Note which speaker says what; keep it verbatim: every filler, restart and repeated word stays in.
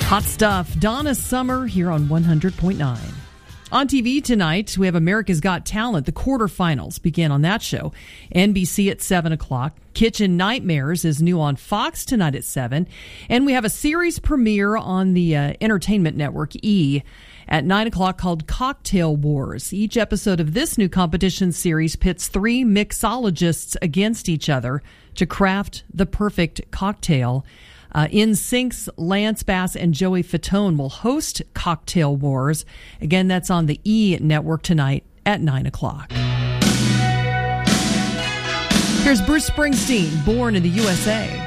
Speaker 1: Hot stuff. Donna Summer here on one hundred point nine. On T V tonight, we have America's Got Talent. The quarterfinals begin on that show. N B C at seven o'clock. Kitchen Nightmares is new on Fox tonight at seven. And we have a series premiere on the uh, Entertainment Network E! At nine o'clock called Cocktail Wars. Each episode of this new competition series pits three mixologists against each other to craft the perfect cocktail. Uh, N Sync's Lance Bass and Joey Fatone will host Cocktail Wars. Again, that's on the E! Network tonight at nine o'clock. Here's Bruce Springsteen, Born in the U S A.